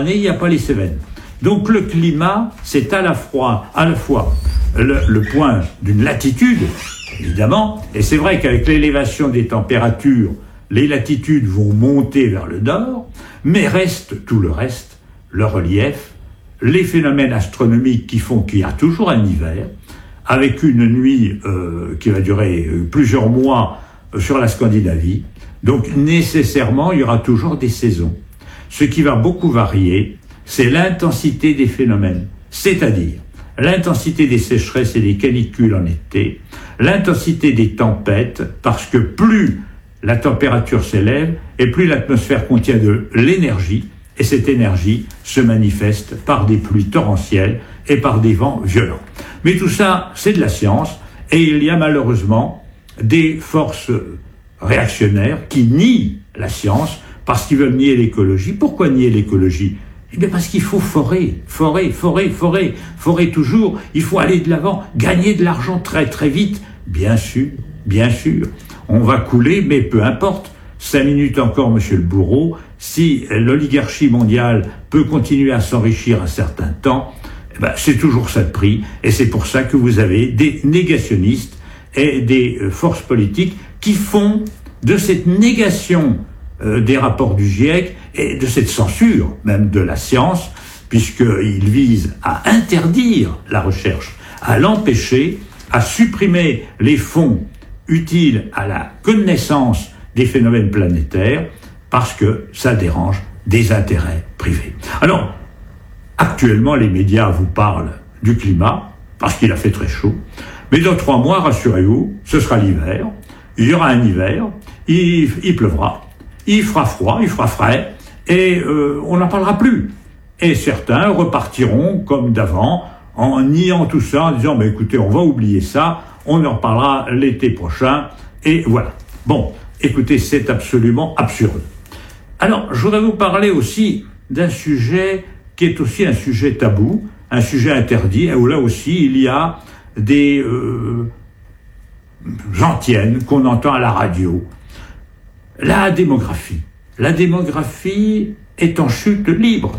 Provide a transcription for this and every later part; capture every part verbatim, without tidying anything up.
Méditerranée, il n'y a pas les Cévennes. Donc le climat, c'est à la fois, à la fois le, le point d'une latitude, évidemment, et c'est vrai qu'avec l'élévation des températures, les latitudes vont monter vers le nord, mais reste tout le reste, le relief, les phénomènes astronomiques qui font qu'il y a toujours un hiver, avec une nuit euh, qui va durer plusieurs mois sur la Scandinavie. Donc nécessairement, il y aura toujours des saisons. Ce qui va beaucoup varier, c'est l'intensité des phénomènes, c'est-à-dire l'intensité des sécheresses et des canicules en été, l'intensité des tempêtes, parce que plus la température s'élève et plus l'atmosphère contient de l'énergie, et cette énergie se manifeste par des pluies torrentielles et par des vents violents. Mais tout ça, c'est de la science, et il y a malheureusement des forces réactionnaires qui nient la science parce qu'ils veulent nier l'écologie. Pourquoi nier l'écologie ? Eh bien parce qu'il faut forer, forer, forer, forer, forer toujours. Il faut aller de l'avant, gagner de l'argent très très vite. Bien sûr, bien sûr, on va couler, mais peu importe. Cinq minutes encore, monsieur le bourreau. Si l'oligarchie mondiale peut continuer à s'enrichir un certain temps, eh ben, c'est toujours ça de prix. Et c'est pour ça que vous avez des négationnistes et des forces politiques qui font de cette négation euh, des rapports du GIEC et de cette censure même de la science, puisqu'ils visent à interdire la recherche, à l'empêcher, à supprimer les fonds utiles à la connaissance des phénomènes planétaires, parce que ça dérange des intérêts privés. Alors, actuellement, les médias vous parlent du climat, parce qu'il a fait très chaud, mais dans trois mois, rassurez-vous, ce sera l'hiver, il y aura un hiver, il, il pleuvra, il fera froid, il fera frais, et euh, on n'en parlera plus. Et certains repartiront comme d'avant, en niant tout ça, en disant, mais écoutez, on va oublier ça, on en parlera l'été prochain, et voilà. Bon, écoutez, c'est absolument absurde. Alors, je voudrais vous parler aussi d'un sujet qui est aussi un sujet tabou, un sujet interdit, où là aussi il y a des euh, antiennes qu'on entend à la radio. La démographie. La démographie est en chute libre.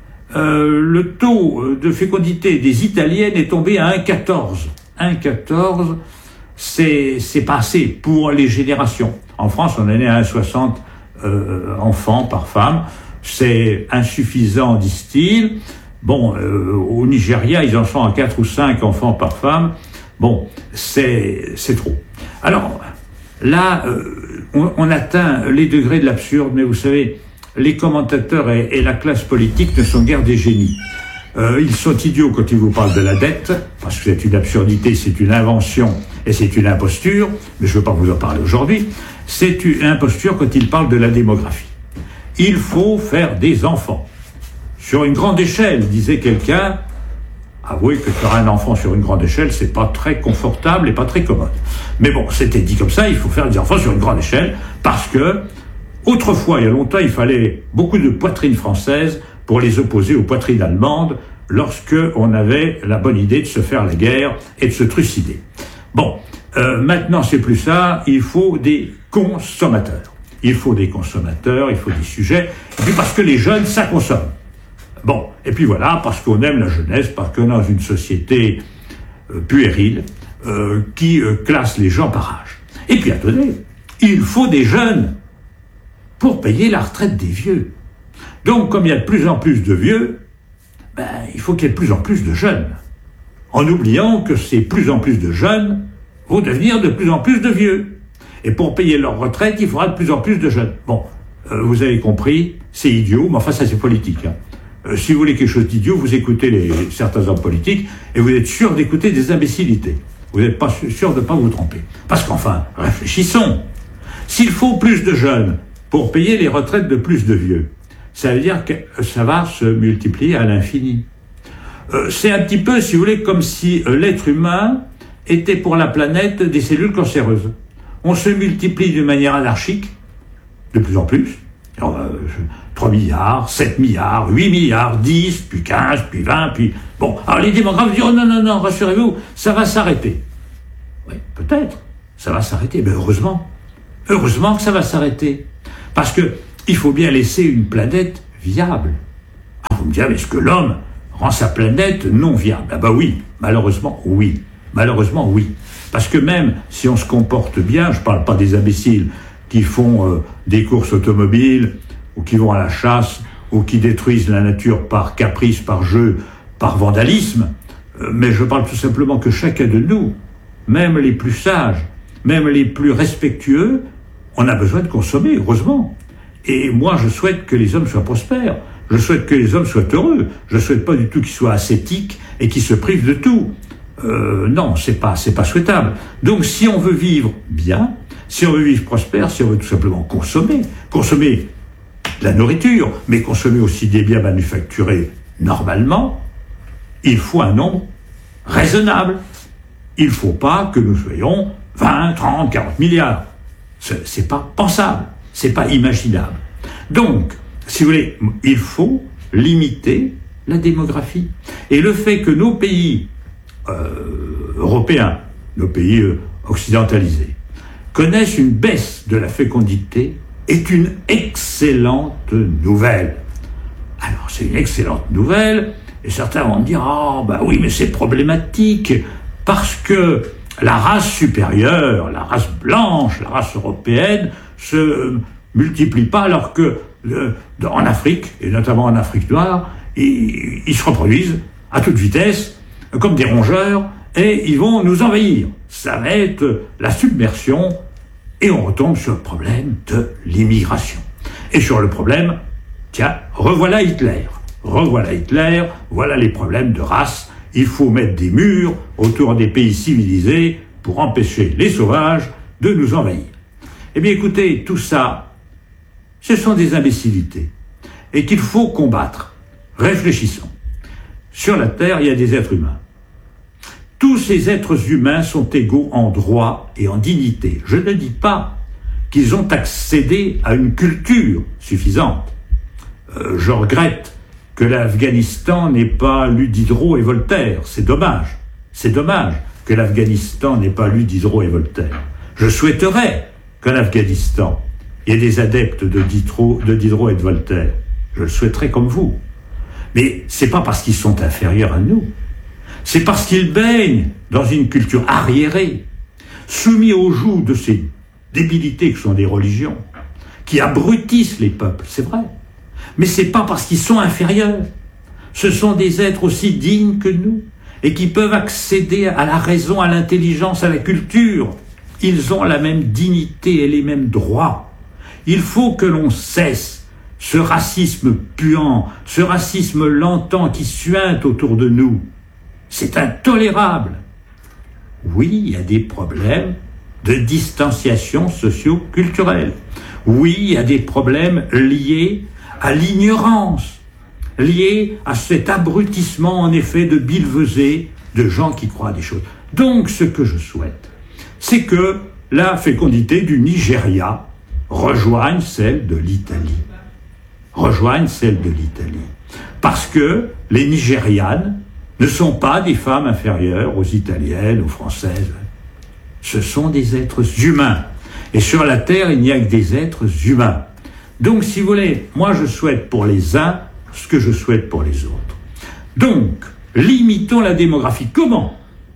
Euh, le taux de fécondité des Italiennes est tombé à un virgule quatorze. un virgule quatorze, c'est, c'est pas assez pour les générations. En France, on est né à un virgule soixante euh, enfants par femme. C'est insuffisant, disent-ils. Bon, euh, au Nigeria, ils en sont à quatre ou cinq enfants par femme. Bon, c'est, c'est trop. Alors, là, euh, on, on atteint les degrés de l'absurde, mais vous savez, les commentateurs et, et la classe politique ne sont guère des génies. Euh, ils sont idiots quand ils vous parlent de la dette, parce que c'est une absurdité, c'est une invention et c'est une imposture, mais je ne veux pas vous en parler aujourd'hui. C'est une imposture quand ils parlent de la démographie. Il faut faire des enfants. Sur une grande échelle, disait quelqu'un. Avouez que faire un enfant sur une grande échelle, c'est pas très confortable et pas très commode. Mais bon, c'était dit comme ça, il faut faire des enfants sur une grande échelle, parce que, autrefois, il y a longtemps, il fallait beaucoup de poitrines françaises pour les opposer aux poitrines allemandes, lorsque on avait la bonne idée de se faire la guerre et de se trucider. Bon, euh, maintenant c'est plus ça, il faut des consommateurs. Il faut des consommateurs, il faut des sujets, et puis parce que les jeunes, ça consomme. Bon, et puis voilà, parce qu'on aime la jeunesse, parce qu'on est dans une société euh, puérile, euh, qui euh, classe les gens par âge. Et puis attendez, il faut des jeunes pour payer la retraite des vieux. Donc, comme il y a de plus en plus de vieux, ben, il faut qu'il y ait de plus en plus de jeunes. En oubliant que ces plus en plus de jeunes vont devenir de plus en plus de vieux. Et pour payer leur retraite, il faudra de plus en plus de jeunes. Bon, euh, vous avez compris, c'est idiot, mais enfin ça c'est politique. Hein. Euh, si vous voulez quelque chose d'idiot, vous écoutez les, certains hommes politiques et vous êtes sûr d'écouter des imbécilités. Vous n'êtes pas sûr de ne pas vous tromper. Parce qu'enfin, réfléchissons. S'il faut plus de jeunes pour payer les retraites de plus de vieux, ça veut dire que ça va se multiplier à l'infini. Euh, c'est un petit peu, si vous voulez, comme si euh, l'être humain était pour la planète des cellules cancéreuses. On se multiplie d'une manière anarchique, de plus en plus. Alors, euh, trois milliards, sept milliards, huit milliards, dix, puis quinze, puis vingt, puis... Bon, alors les démographes disent « Oh non, non, non, rassurez-vous, ça va s'arrêter. » Oui, peut-être, ça va s'arrêter, mais heureusement. Heureusement que ça va s'arrêter. Parce que il faut bien laisser une planète viable. Ah, vous me direz, est-ce que l'homme rend sa planète non viable? Ah bah oui, malheureusement, oui. Malheureusement, oui. Parce que même si on se comporte bien, je ne parle pas des imbéciles qui font euh, des courses automobiles, ou qui vont à la chasse, ou qui détruisent la nature par caprice, par jeu, par vandalisme, euh, mais je parle tout simplement que chacun de nous, même les plus sages, même les plus respectueux, on a besoin de consommer, heureusement. Et moi, je souhaite que les hommes soient prospères. Je souhaite que les hommes soient heureux. Je ne souhaite pas du tout qu'ils soient ascétiques et qu'ils se privent de tout. Euh, non, c'est pas, c'est pas souhaitable. Donc, si on veut vivre bien, si on veut vivre prospère, si on veut tout simplement consommer, consommer de la nourriture, mais consommer aussi des biens manufacturés normalement, il faut un nombre raisonnable. Il ne faut pas que nous soyons vingt, trente, quarante milliards. C'est, c'est pas pensable, c'est pas imaginable. Donc, si vous voulez, il faut limiter la démographie. Et le fait que nos pays euh, européens, nos pays euh, occidentalisés, connaissent une baisse de la fécondité est une excellente nouvelle. Alors, c'est une excellente nouvelle, et certains vont me dire « Ah, oh, bah oui, mais c'est problématique, parce que la race supérieure, la race blanche, la race européenne, se multiplie pas, alors que euh, en Afrique, et notamment en Afrique noire, ils, ils se reproduisent à toute vitesse, comme des rongeurs, et ils vont nous envahir. Ça va être la submersion, et on retombe sur le problème de l'immigration. Et sur le problème, tiens, revoilà Hitler. Revoilà Hitler, voilà les problèmes de race. Il faut mettre des murs autour des pays civilisés pour empêcher les sauvages de nous envahir. Eh bien écoutez, tout ça, ce sont des imbécilités et qu'il faut combattre. Réfléchissons. Sur la Terre, il y a des êtres humains. Tous ces êtres humains sont égaux en droit et en dignité. Je ne dis pas qu'ils ont accédé à une culture suffisante. Euh, je regrette que l'Afghanistan n'ait pas lu Diderot et Voltaire. C'est dommage. C'est dommage que l'Afghanistan n'ait pas lu Diderot et Voltaire. Je souhaiterais qu'en Afghanistan, il y ait des adeptes de Diderot, de Diderot et de Voltaire. Je le souhaiterais comme vous. Mais c'est pas parce qu'ils sont inférieurs à nous. C'est parce qu'ils baignent dans une culture arriérée, soumis au joug de ces débilités que sont des religions, qui abrutissent les peuples, c'est vrai. Mais c'est pas parce qu'ils sont inférieurs. Ce sont des êtres aussi dignes que nous, et qui peuvent accéder à la raison, à l'intelligence, à la culture. Ils ont la même dignité et les mêmes droits. Il faut que l'on cesse ce racisme puant, ce racisme lentant qui suinte autour de nous. C'est intolérable. Oui, il y a des problèmes de distanciation socio-culturelle. Oui, il y a des problèmes liés à l'ignorance, liés à cet abrutissement, en effet, de billevesées, de gens qui croient à des choses. Donc, ce que je souhaite, c'est que la fécondité du Nigeria rejoigne celle de l'Italie. Rejoigne celle de l'Italie. Parce que les Nigérianes ne sont pas des femmes inférieures aux Italiennes, aux Françaises. Ce sont des êtres humains. Et sur la Terre, il n'y a que des êtres humains. Donc, si vous voulez, moi je souhaite pour les uns ce que je souhaite pour les autres. Donc, limitons la démographie. Comment?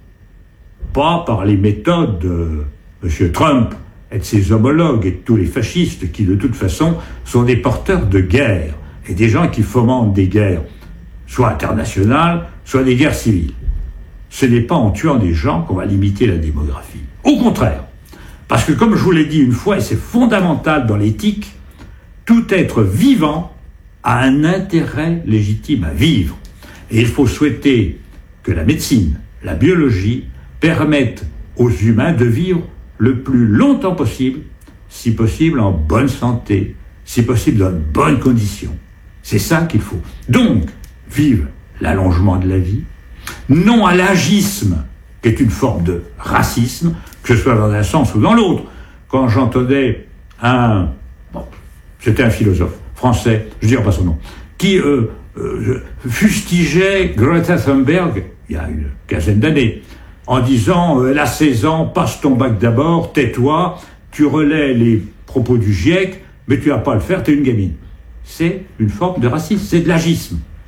Pas par les méthodes de M. Trump et de ses homologues et de tous les fascistes qui, de toute façon, sont des porteurs de guerre et des gens qui fomentent des guerres, soit internationales, soit des guerres civiles. Ce n'est pas en tuant des gens qu'on va limiter la démographie. Au contraire, parce que comme je vous l'ai dit une fois, et c'est fondamental dans l'éthique, tout être vivant a un intérêt légitime à vivre. Et il faut souhaiter que la médecine, la biologie, permettent aux humains de vivre le plus longtemps possible, si possible en bonne santé, si possible dans de bonnes conditions. C'est ça qu'il faut. Donc, vive l'allongement de la vie, non à l'agisme, qui est une forme de racisme, que ce soit dans un sens ou dans l'autre. Quand j'entendais un... Bon, c'était un philosophe français, je ne dirai pas son nom, qui euh, euh, fustigeait Greta Thunberg, il y a une quinzaine d'années, en disant euh, « Elle a seize ans, passe ton bac d'abord, tais-toi, tu relais les propos du GIEC, mais tu n'as pas à le faire, tu es une gamine. » C'est une forme de racisme, c'est de l'agisme.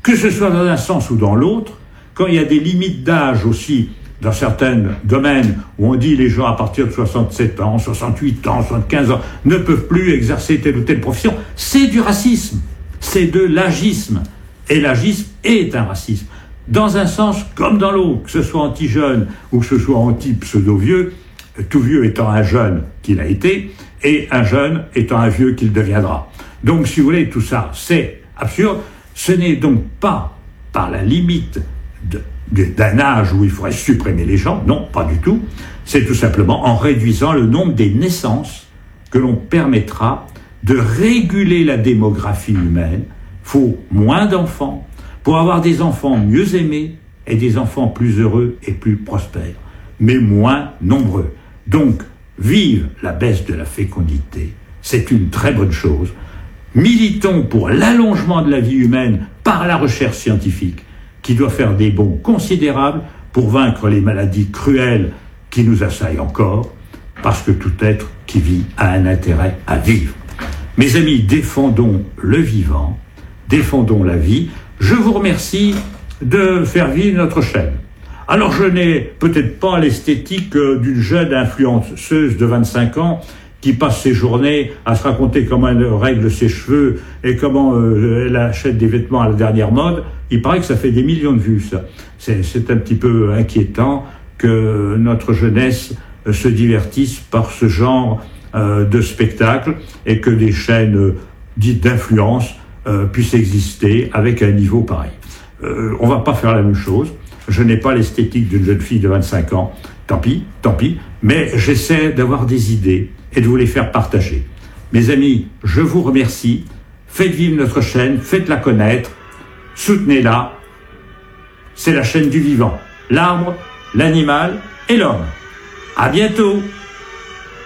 que ce soit dans un sens ou dans l'autre, quand il y a des limites d'âge aussi, dans certains domaines où on dit les gens à partir de soixante-sept ans, soixante-huit ans, soixante-quinze ans ne peuvent plus exercer telle ou telle profession, c'est du racisme, c'est de l'agisme. Et l'agisme est un racisme. Dans un sens comme dans l'autre, que ce soit anti-jeune ou que ce soit anti-pseudo-vieux, tout vieux étant un jeune qu'il a été, et un jeune étant un vieux qu'il deviendra. Donc, si vous voulez, tout ça, c'est absurde. Ce n'est donc pas par la limite de d'un âge où il faudrait supprimer les gens, non, pas du tout, c'est tout simplement en réduisant le nombre des naissances que l'on permettra de réguler la démographie humaine. Il faut moins d'enfants pour avoir des enfants mieux aimés et des enfants plus heureux et plus prospères, mais moins nombreux. Donc, vive la baisse de la fécondité, c'est une très bonne chose. Militons pour l'allongement de la vie humaine par la recherche scientifique, qui doit faire des bons considérables pour vaincre les maladies cruelles qui nous assaillent encore, parce que tout être qui vit a un intérêt à vivre. Mes amis, défendons le vivant, défendons la vie. Je vous remercie de faire vivre notre chaîne. Alors je n'ai peut-être pas l'esthétique d'une jeune influenceuse de vingt-cinq ans qui passe ses journées à se raconter comment elle règle ses cheveux et comment euh, elle achète des vêtements à la dernière mode. Il paraît que ça fait des millions de vues, ça. C'est, c'est un petit peu inquiétant que notre jeunesse euh, se divertisse par ce genre euh, de spectacle et que des chaînes euh, dites d'influence euh, puissent exister avec un niveau pareil. Euh, on va pas faire la même chose. Je n'ai pas l'esthétique d'une jeune fille de vingt-cinq ans. Tant pis, tant pis. Mais j'essaie d'avoir des idées et de vous les faire partager. Mes amis, je vous remercie. Faites vivre notre chaîne, faites-la connaître, soutenez-la. C'est la chaîne du vivant, l'arbre, l'animal et l'homme. À bientôt!